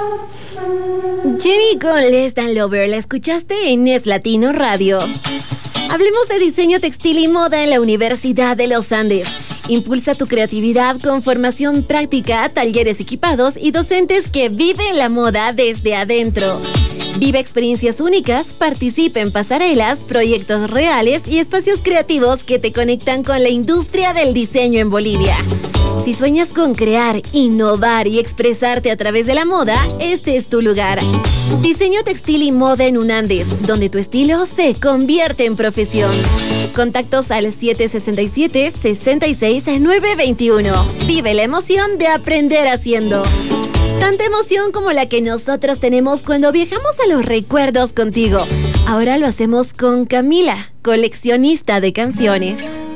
Jenny con Less Than Lover, la escuchaste en Es Latino Radio. Hablemos de diseño textil y moda en la Universidad de los Andes. Impulsa tu creatividad con formación práctica, talleres equipados y docentes que viven la moda desde adentro. Vive experiencias únicas, participa en pasarelas, proyectos reales y espacios creativos que te conectan con la industria del diseño en Bolivia. Si sueñas con crear, innovar y expresarte a través de la moda, este es tu lugar. Diseño textil y moda en UNANDES, donde tu estilo se convierte en profesión. Contactos al 767-66-921. Vive la emoción de aprender haciendo. Tanta emoción como la que nosotros tenemos cuando viajamos a los recuerdos contigo. Ahora lo hacemos con Camila, coleccionista de canciones.